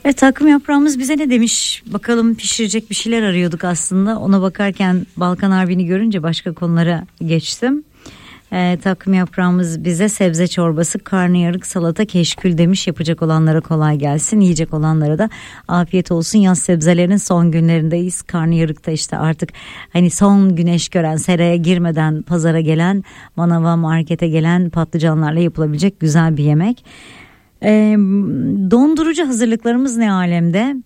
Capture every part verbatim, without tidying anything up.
Evet, takım yaprağımız bize ne demiş? Bakalım, pişirecek bir şeyler arıyorduk aslında. Ona bakarken Balkan Harbi'ni görünce başka konulara geçtim. Ee, takım yaprağımız bize sebze çorbası, karnıyarık, salata, keşkül demiş. Yapacak olanlara kolay gelsin, yiyecek olanlara da afiyet olsun. Yaz sebzelerin son günlerindeyiz. Karnıyarıkta işte artık hani son güneş gören, seraya girmeden pazara gelen, manava, markete gelen patlıcanlarla yapılabilecek güzel bir yemek. Ee, dondurucu hazırlıklarımız ne alemde?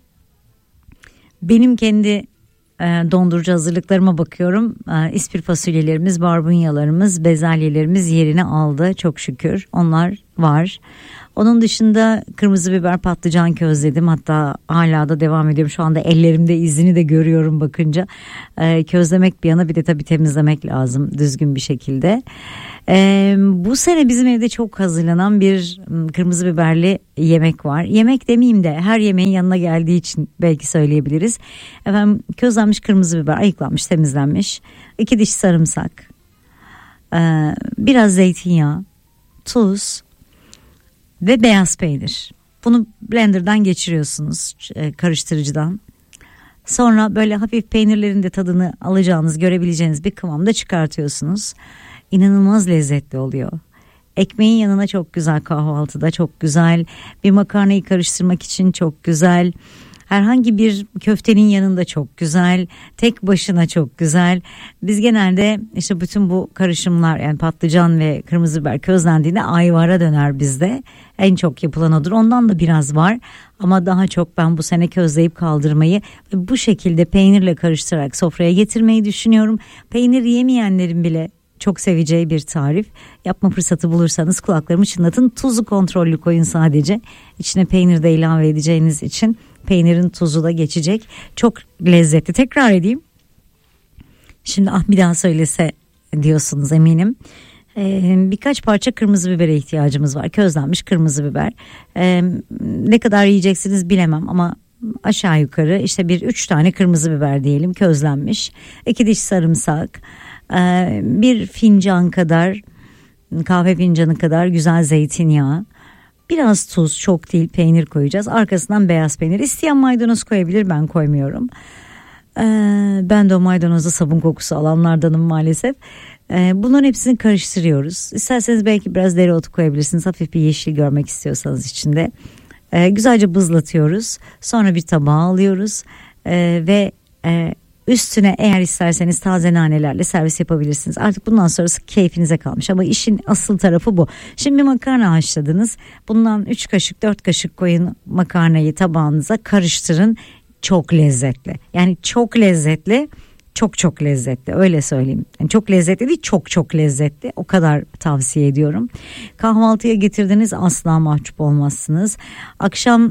Benim kendi e, dondurucu hazırlıklarıma bakıyorum. E, ispir fasulyelerimiz, barbunyalarımız, bezelyelerimiz yerini aldı çok şükür. Onlar var. Onun dışında kırmızı biber, patlıcan közledim. Hatta hala da devam ediyorum. Şu anda ellerimde izini de görüyorum bakınca. Ee, közlemek bir yana, bir de tabii temizlemek lazım düzgün bir şekilde. Ee, bu sene bizim evde çok hazırlanan bir kırmızı biberli yemek var. Yemek demeyeyim de her yemeğin yanına geldiği için belki söyleyebiliriz. Efendim, közlenmiş kırmızı biber, ayıklanmış, temizlenmiş. iki diş sarımsak, ee, biraz zeytinyağı, tuz ve beyaz peynir. Bunu blenderdan geçiriyorsunuz, karıştırıcıdan. Sonra böyle hafif peynirlerin de tadını alacağınız, görebileceğiniz bir kıvamda çıkartıyorsunuz. İnanılmaz lezzetli oluyor. Ekmeğin yanına çok güzel, kahvaltıda çok güzel. Bir makarnayı karıştırmak için çok güzel. Herhangi bir köftenin yanında çok güzel. Tek başına çok güzel. Biz genelde işte bütün bu karışımlar, yani patlıcan ve kırmızı biber közlendiğinde ayvara döner bizde. En çok yapılan odur. Ondan da biraz var. Ama daha çok ben bu sene közleyip kaldırmayı ve bu şekilde peynirle karıştırarak sofraya getirmeyi düşünüyorum. Peynir yemeyenlerin bile çok seveceği bir tarif. Yapma fırsatı bulursanız kulaklarımı çınlatın. Tuzu kontrollü koyun sadece. İçine peynir de ilave edeceğiniz için peynirin tuzu da geçecek. Çok lezzetli. Tekrar edeyim. Şimdi ah bir daha söylese diyorsunuz eminim. Ee, birkaç parça kırmızı bibere ihtiyacımız var. Közlenmiş kırmızı biber. Ee, ne kadar yiyeceksiniz bilemem ama aşağı yukarı işte bir üç tane kırmızı biber diyelim, közlenmiş. iki diş sarımsak. Ee, bir fincan kadar, kahve fincanı kadar güzel zeytinyağı. Biraz tuz, çok değil, peynir koyacağız. Arkasından beyaz peynir. İsteyen maydanoz koyabilir, ben koymuyorum. Ee, ben de o maydanozda sabun kokusu alanlardanım maalesef. Ee, bunların hepsini karıştırıyoruz. İsterseniz belki biraz dereotu koyabilirsiniz. Hafif bir yeşil görmek istiyorsanız içinde. Ee, güzelce bızlatıyoruz. Sonra bir tabağa alıyoruz. Ee, ve e, üstüne eğer isterseniz taze nanelerle servis yapabilirsiniz. Artık bundan sonrası keyfinize kalmış ama işin asıl tarafı bu. Şimdi makarna haşladınız. Bundan üç kaşık dört kaşık koyun makarnayı tabağınıza, karıştırın. Çok lezzetli. Yani çok lezzetli. Çok çok lezzetli, öyle söyleyeyim. Yani çok lezzetli değil, çok çok lezzetli. O kadar tavsiye ediyorum. Kahvaltıya getirdiniz, asla mahcup olmazsınız. Akşam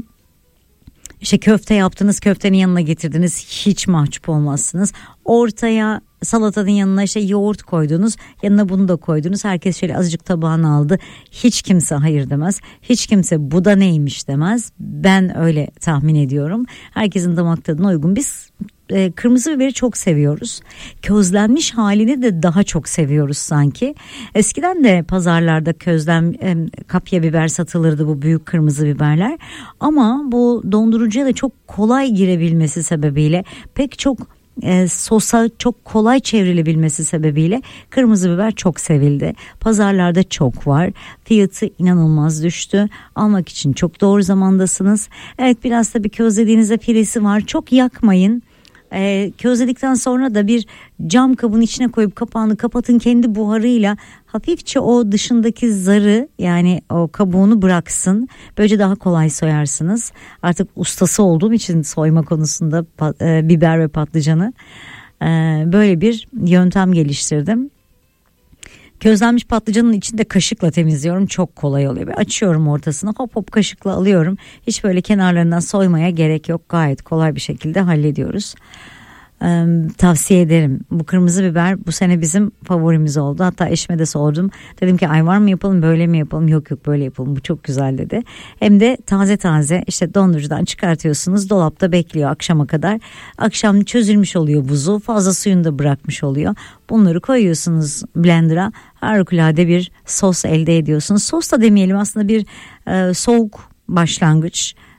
İşte köfte yaptınız, köftenin yanına getirdiniz, hiç mahcup olmazsınız. Ortaya salatanın yanına işte yoğurt koydunuz, yanına bunu da koydunuz. Herkes şöyle azıcık tabağını aldı. Hiç kimse hayır demez. Hiç kimse bu da neymiş demez. Ben öyle tahmin ediyorum. Herkesin damak tadına uygun. Biz e, kırmızı biberi çok seviyoruz. Közlenmiş halini de daha çok seviyoruz sanki. Eskiden de pazarlarda közlen e, kapya biber satılırdı, bu büyük kırmızı biberler. Ama bu dondurucuya da çok kolay girebilmesi sebebiyle, pek çok E, sosa çok kolay çevrilebilmesi sebebiyle kırmızı biber çok sevildi. Pazarlarda çok var. Fiyatı inanılmaz düştü. Almak için çok doğru zamandasınız. Evet, biraz tabii közlediğinizde filesi var. Çok yakmayın. E, közledikten sonra da bir cam kabın içine koyup kapağını kapatın, kendi buharıyla hafifçe o dışındaki zarı, yani o kabuğunu bıraksın. Böylece daha kolay soyarsınız. Artık ustası olduğum için soyma konusunda e, biber ve patlıcanı e, böyle bir yöntem geliştirdim. Közlenmiş patlıcanın içinde kaşıkla temizliyorum, çok kolay oluyor. Açıyorum ortasını, hop hop kaşıkla alıyorum. Hiç böyle kenarlarından soymaya gerek yok, gayet kolay bir şekilde hallediyoruz. Ee, tavsiye ederim. Bu kırmızı biber bu sene bizim favorimiz oldu. Hatta eşime de sordum. Dedim ki ay var mı yapalım, böyle mi yapalım? Yok yok, böyle yapalım, bu çok güzel dedi. Hem de taze taze işte dondurucudan çıkartıyorsunuz, dolapta bekliyor akşama kadar. Akşam çözülmüş oluyor buzu, fazla suyunu da bırakmış oluyor. Bunları koyuyorsunuz blender'a, harikulade bir sos elde ediyorsunuz. Sos da demeyelim, aslında bir e, soğuk başlangıç.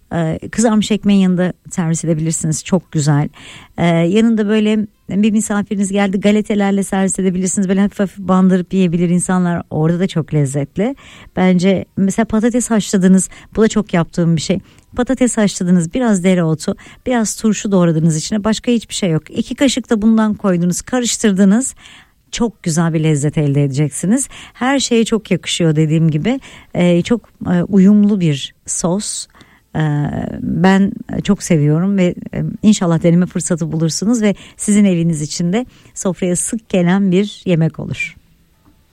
Ee, kızarmış ekmeğin yanında servis edebilirsiniz, çok güzel. Ee, yanında böyle bir misafiriniz geldi, galetelerle servis edebilirsiniz. Böyle hafif hafif bandırıp yiyebilir insanlar, orada da çok lezzetli. Bence mesela patates haşladınız, bu da çok yaptığım bir şey. Patates haşladınız, biraz dereotu, biraz turşu doğradınız içine, başka hiçbir şey yok. İki kaşık da bundan koydunuz, karıştırdınız. Çok güzel bir lezzet elde edeceksiniz. Her şeye çok yakışıyor dediğim gibi. Ee, çok e, uyumlu bir sos. Ee, ben çok seviyorum ve e, inşallah deneme fırsatı bulursunuz ve sizin eviniz içinde sofraya sık gelen bir yemek olur.